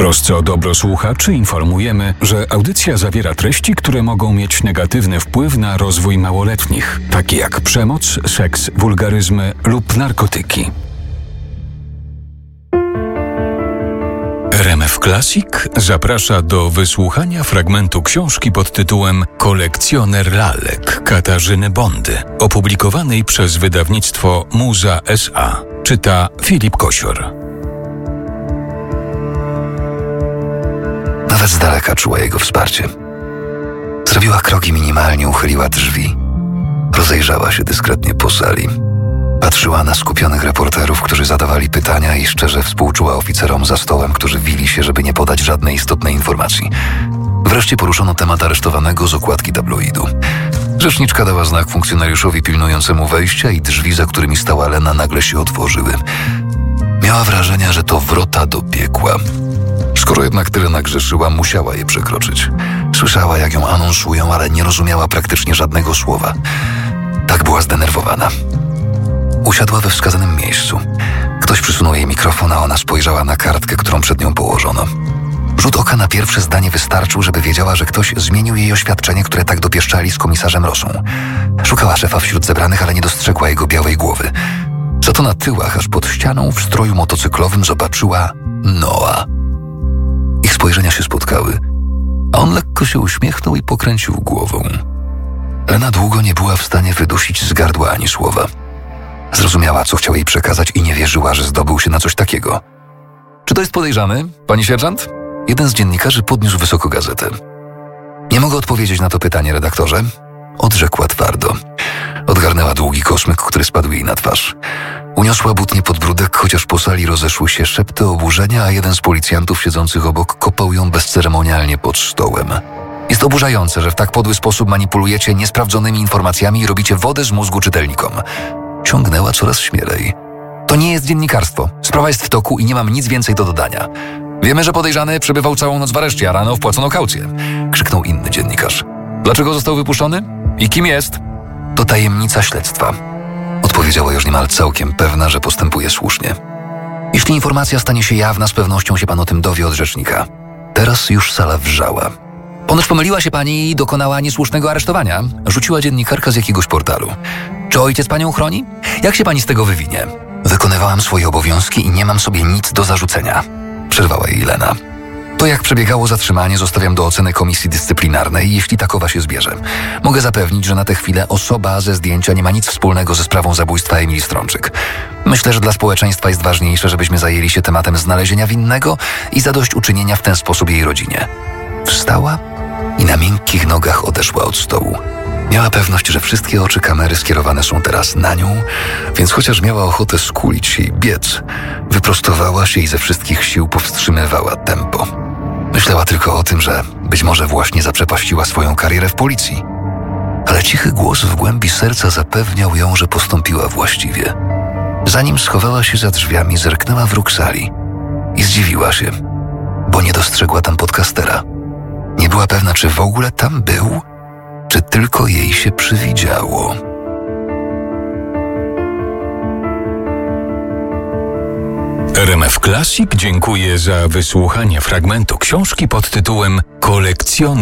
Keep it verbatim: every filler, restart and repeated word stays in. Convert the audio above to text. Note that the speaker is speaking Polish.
trosce o dobro słuchaczy informujemy, że audycja zawiera treści, które mogą mieć negatywny wpływ na rozwój małoletnich, takie jak przemoc, seks, wulgaryzmy lub narkotyki. R M F Classic zaprasza do wysłuchania fragmentu książki pod tytułem Kolekcjoner lalek Katarzyny Bondy, opublikowanej przez wydawnictwo Muza S A. Czyta Filip Kosior. Nawet z daleka czuła jego wsparcie. Zrobiła krok i minimalnie uchyliła drzwi. Rozejrzała się dyskretnie po sali. Patrzyła na skupionych reporterów, którzy zadawali pytania i szczerze współczuła oficerom za stołem, którzy wili się, żeby nie podać żadnej istotnej informacji. Wreszcie poruszono temat aresztowanego z okładki tabloidu. Rzeczniczka dała znak funkcjonariuszowi pilnującemu wejścia i drzwi, za którymi stała Lena, nagle się otworzyły. Miała wrażenie, że to wrota do piekła. Skoro jednak tyle nagrzeszyła, musiała je przekroczyć. Słyszała, jak ją anonsują, ale nie rozumiała praktycznie żadnego słowa. Tak była zdenerwowana. Usiadła we wskazanym miejscu. Ktoś przysunął jej mikrofon, a ona spojrzała na kartkę, którą przed nią położono. Rzut oka na pierwsze zdanie wystarczył, żeby wiedziała, że ktoś zmienił jej oświadczenie, które tak dopieszczali z komisarzem Rosą. Szukała szefa wśród zebranych, ale nie dostrzegła jego białej głowy. Za to na tyłach, aż pod ścianą, w stroju motocyklowym zobaczyła Noa. Ich spojrzenia się spotkały, a on lekko się uśmiechnął i pokręcił głową. Lena długo nie była w stanie wydusić z gardła ani słowa. Zrozumiała, co chciał jej przekazać i nie wierzyła, że zdobył się na coś takiego. Czy to jest podejrzany, pani sierżant? Jeden z dziennikarzy podniósł wysoko gazetę. Nie mogę odpowiedzieć na to pytanie, redaktorze, odrzekła twardo. Odgarnęła długi kosmyk, który spadł jej na twarz. Uniosła butnie podbródek, chociaż po sali rozeszły się szepty oburzenia, a jeden z policjantów siedzących obok kopał ją bezceremonialnie pod stołem. Jest oburzające, że w tak podły sposób manipulujecie niesprawdzonymi informacjami i robicie wodę z mózgu czytelnikom. Ciągnęła coraz śmielej. To nie jest dziennikarstwo. Sprawa jest w toku i nie mam nic więcej do dodania. Wiemy, że podejrzany przebywał całą noc w areszcie, a rano wpłacono kaucję. Krzyknął inny dziennikarz. Dlaczego został wypuszczony? I kim jest? To tajemnica śledztwa. Odpowiedziała już niemal całkiem pewna, że postępuje słusznie. Jeśli informacja stanie się jawna, z pewnością się pan o tym dowie od rzecznika. Teraz już sala wrzała. Ponoć pomyliła się pani i dokonała niesłusznego aresztowania, rzuciła dziennikarka z jakiegoś portalu. Czy ojciec panią chroni? Jak się pani z tego wywinie? Wykonywałam swoje obowiązki i nie mam sobie nic do zarzucenia. Przerwała jej Lena. To, jak przebiegało zatrzymanie, zostawiam do oceny komisji dyscyplinarnej, jeśli takowa się zbierze. Mogę zapewnić, że na tę chwilę osoba ze zdjęcia nie ma nic wspólnego ze sprawą zabójstwa Emilii Strączyk. Myślę, że dla społeczeństwa jest ważniejsze, żebyśmy zajęli się tematem znalezienia winnego i zadośćuczynienia w ten sposób jej rodzinie. Wstała i na miękkich nogach odeszła od stołu. Miała pewność, że wszystkie oczy kamery skierowane są teraz na nią, więc chociaż miała ochotę skulić się i biec, wyprostowała się i ze wszystkich sił powstrzymywała tempo. Myślała tylko o tym, że być może właśnie zaprzepaściła swoją karierę w policji. Ale cichy głos w głębi serca zapewniał ją, że postąpiła właściwie. Zanim schowała się za drzwiami, zerknęła w róg sali i zdziwiła się, bo nie dostrzegła tam podcastera. Nie była pewna, czy w ogóle tam był, czy tylko jej się przywidziało. R M F Classic dziękuję za wysłuchanie fragmentu książki pod tytułem Kolekcjoner